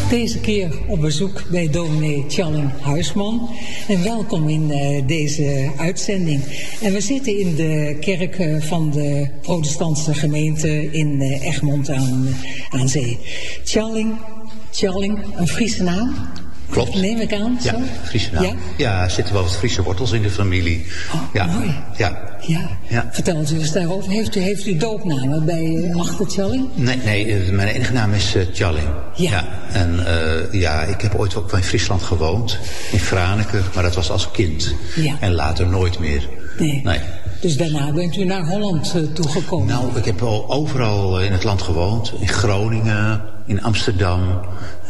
Deze keer op bezoek bij dominee Tjalling Huisman. En welkom in deze uitzending. En we zitten in de kerk van de protestantse gemeente in Egmond aan Zee. Tjalling, een Friese naam? Klopt. Neem ik aan. Ja, zo? Friese naam. Ja, er zitten wel wat Friese wortels in de familie. Oh, ja. Mooi. Ja. Vertel eens eens daarover. Heeft u doopnamen bij achter Tjalling? Nee, mijn enige naam is Tjalling. Ja. En ik heb ooit ook in Friesland gewoond. In Franeker, maar dat was als kind. Ja. En later nooit meer. Nee. Dus daarna bent u naar Holland toegekomen? Nou, ik heb al overal in het land gewoond. In Groningen, in Amsterdam,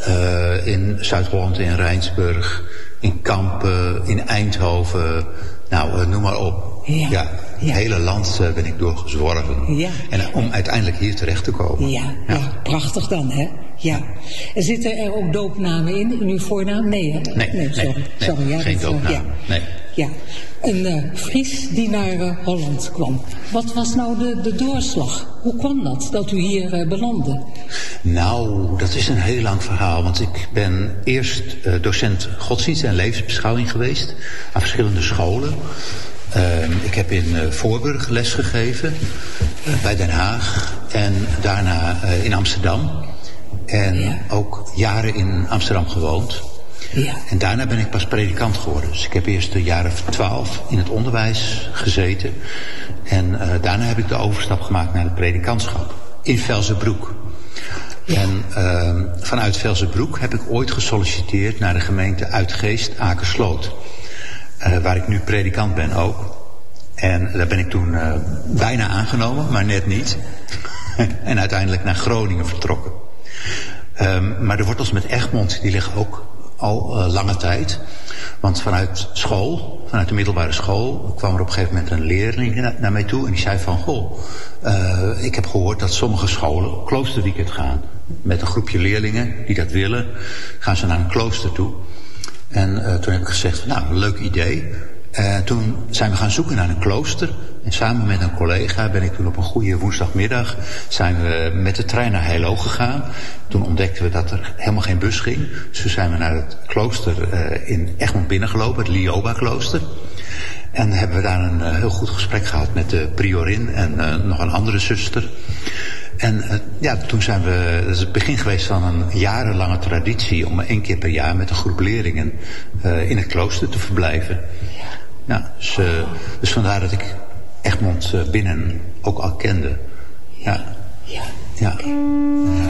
in Zuid-Holland, in Rijnsburg, in Kampen, in Eindhoven. Nou, noem maar op. Ja. Het hele land ben ik doorgezworven. Ja. En om uiteindelijk hier terecht te komen. Ja, prachtig dan, hè? Ja. En zitten er ook doopnamen in uw voornaam? Nee, hè? Nee, sorry. Ja, geen doopnaam. Nee. Ja. Een Fries die naar Holland kwam. Wat was nou de doorslag? Hoe kwam dat u hier belandde? Nou, dat is een heel lang verhaal. Want ik ben eerst docent godsdienst en levensbeschouwing geweest. Aan verschillende scholen. Ik heb in Voorburg les gegeven. Bij Den Haag. En daarna in Amsterdam. En ook jaren in Amsterdam gewoond. Ja. En daarna ben ik pas predikant geworden. Dus ik heb eerst de jaren 12 in het onderwijs gezeten. En daarna heb ik de overstap gemaakt naar het predikantschap. In Velzenbroek. Ja. En vanuit Velzenbroek heb ik ooit gesolliciteerd naar de gemeente Uitgeest Akersloot. Waar ik nu predikant ben ook. En daar ben ik toen bijna aangenomen, maar net niet. En uiteindelijk naar Groningen vertrokken. Maar de wortels met Egmond, die liggen ook al lange tijd. Want vanuit de middelbare school, kwam er op een gegeven moment een leerling naar mij toe. En die zei van, ik heb gehoord dat sommige scholen kloosterweekend gaan. Met een groepje leerlingen die dat willen, gaan ze naar een klooster toe. En toen heb ik gezegd, een leuk idee. Toen zijn we gaan zoeken naar een klooster. En samen met een collega ben ik toen op een goede woensdagmiddag zijn we met de trein naar Heilo gegaan. Toen ontdekten we dat er helemaal geen bus ging. Dus toen zijn we naar het klooster in Egmond binnengelopen, het Lioba-klooster. En hebben we daar een heel goed gesprek gehad met de priorin en nog een andere zuster. En toen zijn we, dat is het begin geweest van een jarenlange traditie om 1 keer per jaar met een groep leerlingen in het klooster te verblijven. Ja, dus vandaar dat ik Egmond binnen ook al kende. Ja.